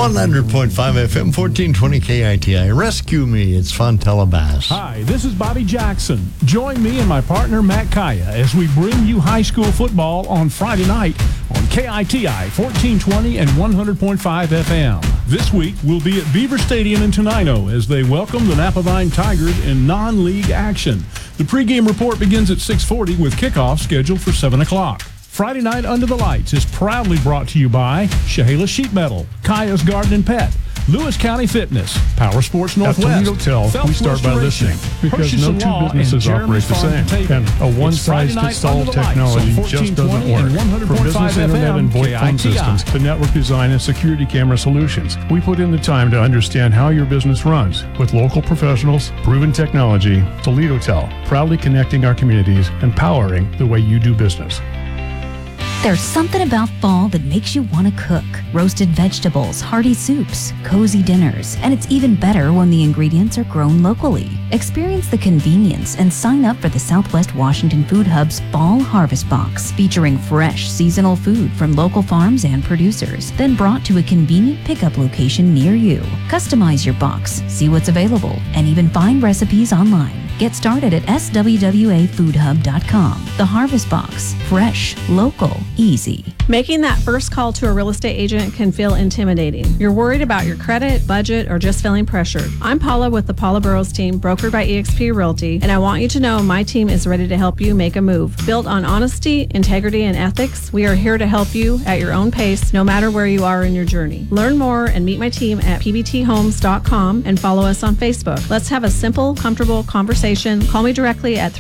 100.5 FM, 1420 KITI. Rescue Me. It's Fontella Bass. Hi, this is Bobby Jackson. Join me and my partner Matt Kaya as we bring you high school football on Friday night on KITI 1420 and 100.5 FM. This week, we'll be at Beaver Stadium in Tenino as they welcome the Napavine Tigers in non-league action. The pregame report begins at 6:40 with kickoff scheduled for 7 o'clock. Friday Night Under the Lights is proudly brought to you by Chehalis Sheet Metal, Kaya's Garden and Pet, Lewis County Fitness, Power Sports Northwest. At Toledo Tel, we start by listening because no two businesses operate the same, and a one-size-fits-all technology just doesn't work. For business internet and VoIP phone systems to network design and security camera solutions, we put in the time to understand how your business runs. With local professionals, proven technology, Toledo Tel, proudly connecting our communities and powering the way you do business. There's something about fall that makes you want to cook. Roasted vegetables, hearty soups, cozy dinners, and it's even better when the ingredients are grown locally. Experience the convenience and sign up for the Southwest Washington Food Hub's Fall Harvest Box, featuring fresh, seasonal food from local farms and producers, then brought to a convenient pickup location near you. Customize your box, see what's available, and even find recipes online. Get started at swwafoodhub.com. The Harvest Box. Fresh, local, easy. Making that first call to a real estate agent can feel intimidating. You're worried about your credit, budget, or just feeling pressured. I'm Paula with the Paula Burrows team, brokered by eXp Realty, and I want you to know my team is ready to help you make a move. Built on honesty, integrity, and ethics, we are here to help you at your own pace, no matter where you are in your journey. Learn more and meet my team at pbthomes.com and follow us on Facebook. Let's have a simple, comfortable conversation. Call me directly at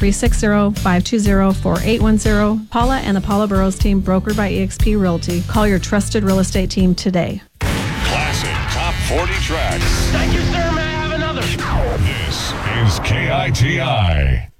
360-520-4810. Paula and the Paula Burrows team, brokered by eXp Realty. Call your trusted real estate team today. Classic Top 40 tracks. Thank you, sir. May I have another? This is KITI.